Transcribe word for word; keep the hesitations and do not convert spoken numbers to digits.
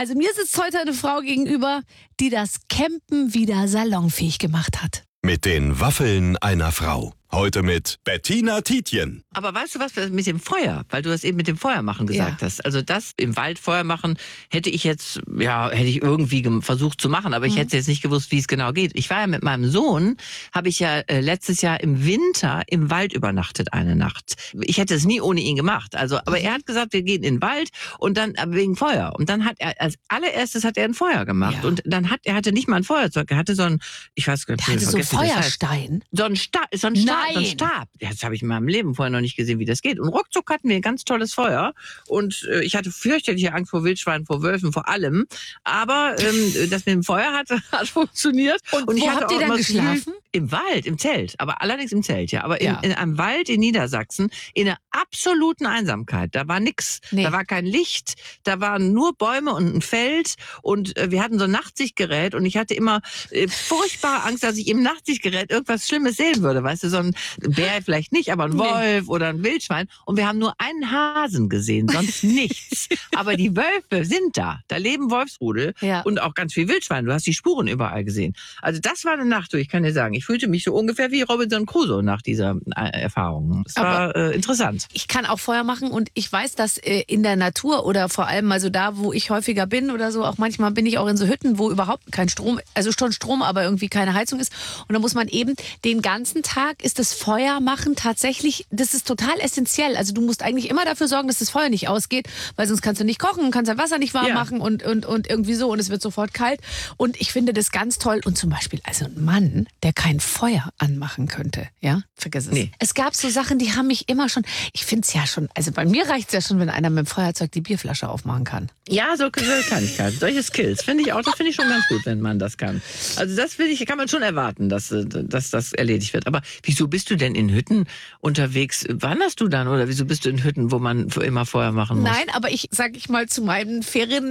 Also mir sitzt heute eine Frau gegenüber, die das Campen wieder salonfähig gemacht hat. Mit den Waffeln einer Frau. Heute mit Bettina Tietjen. Aber weißt du was mit dem Feuer? Weil du das eben mit dem Feuer machen gesagt Ja. hast. Also das im Wald Feuer machen hätte ich jetzt, ja, hätte ich irgendwie gem- versucht zu machen, aber ich Mhm. hätte jetzt nicht gewusst, wie es genau geht. Ich war ja mit meinem Sohn, habe ich ja äh, letztes Jahr im Winter im Wald übernachtet eine Nacht. Ich hätte es nie ohne ihn gemacht. Also, aber Mhm. er hat gesagt, wir gehen in den Wald und dann aber wegen Feuer. Und dann hat er als allererstes hat er ein Feuer gemacht Ja. und dann hat er hatte nicht mal ein Feuerzeug, er hatte so ein, ich weiß gar nicht, Der hatte so einen vergessen, wie das heißt. Feuerstein. So ein, Sta so ein, Sta so ein Nein. Stab. Ja, das habe ich in meinem Leben vorher noch nicht gesehen, wie das geht. Und ruckzuck hatten wir ein ganz tolles Feuer. Und äh, ich hatte fürchterliche Angst vor Wildschweinen, vor Wölfen, vor allem. Aber ähm, das mit dem Feuer hat, hat funktioniert. Und ich wo hatte habt ihr auch dann immer das Gefühl, geschlafen? Im Wald, im Zelt. Aber allerdings im Zelt, ja. Aber in, Ja. in einem Wald in Niedersachsen, in einer absoluten Einsamkeit. Da war nix. Nee. Da war kein Licht. Da waren nur Bäume und ein Feld. Und äh, wir hatten so ein Nachtsichtgerät. Und ich hatte immer äh, furchtbare Angst, dass ich im Nachtsichtgerät irgendwas Schlimmes sehen würde. Weißt du, so ein Bär vielleicht nicht, aber ein Nee. Wolf oder ein Wildschwein. Und wir haben nur einen Hasen gesehen, sonst nichts. Aber die Wölfe sind da. Da leben Wolfsrudel Ja. und auch ganz viel Wildschwein. Du hast die Spuren überall gesehen. Also das war eine Nacht, ich kann dir sagen, ich fühlte mich so ungefähr wie Robinson Crusoe nach dieser äh, Erfahrung. Es war äh, interessant. Ich kann auch Feuer machen und ich weiß, dass äh, in der Natur oder vor allem also da, wo ich häufiger bin oder so, auch manchmal bin ich auch in so Hütten, wo überhaupt kein Strom, also schon Strom, aber irgendwie keine Heizung ist. Und da muss man eben den ganzen Tag ist das Feuer machen tatsächlich, das ist total essentiell. Also du musst eigentlich immer dafür sorgen, dass das Feuer nicht ausgeht, weil sonst kannst du nicht kochen, kannst dein Wasser nicht warm Ja. machen und, und, und irgendwie so und es wird sofort kalt. Und ich finde das ganz toll. Und zum Beispiel, also ein Mann, der kein Feuer anmachen könnte, ja, vergiss es. Nee. Es gab so Sachen, die haben mich immer schon, ich finde es ja schon, also bei mir reicht es ja schon, wenn einer mit dem Feuerzeug die Bierflasche aufmachen kann. Ja, so solche Kleinigkeiten, solche Skills finde ich auch, das finde ich schon ganz gut, wenn man das kann. Also das finde ich, kann man schon erwarten, dass, äh, dass das erledigt wird. Aber wieso bist du denn in Hütten unterwegs? Wanderst du dann oder wieso bist du in Hütten, wo man immer Feuer machen muss? Nein, aber ich, sag ich mal, zu meinen Ferien